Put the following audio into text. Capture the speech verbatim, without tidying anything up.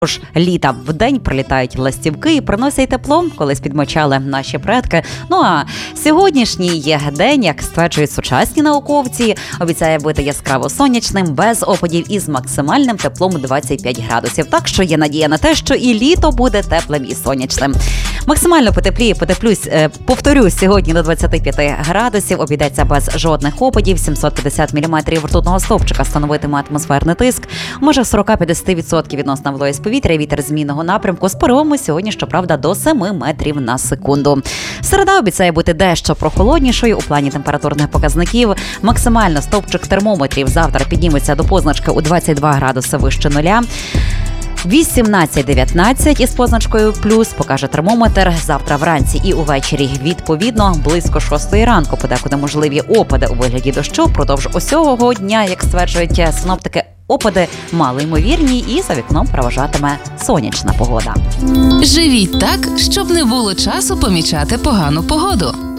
Тож літа вдень прилітають ластівки і приносять тепло, колись підмочали наші предки. Ну а сьогоднішній день, як стверджують сучасні науковці, обіцяє бути яскраво сонячним, без опадів і з максимальним теплом двадцять п'ять градусів. Так що є надія на те, що і літо буде теплим і сонячним. Максимально потепліє, потеплюсь, повторюсь, сьогодні до двадцять п'ять градусів, обійдеться без жодних опадів, сімсот п'ятдесят міліметрів ртутного стовпчика становитиме атмосферний тиск, може сорок-п'ятдесят відсотків відносна вологість повітря, вітер змінного напрямку з поривами сьогодні, щоправда, до семи метрів на секунду. Середа обіцяє бути дещо прохолоднішою у плані температурних показників. Максимально стовпчик термометрів завтра підніметься до позначки у двадцять два градуси вище нуля. вісімнадцять-дев'ятнадцять із позначкою плюс покаже термометр. Завтра вранці і увечері відповідно близько шостої ранку подекуди можливі опади у вигляді дощу. Продовж усього дня, як стверджують синоптики, опади малоймовірні і за вікном переважатиме сонячна погода. Живіть так, щоб не було часу помічати погану погоду.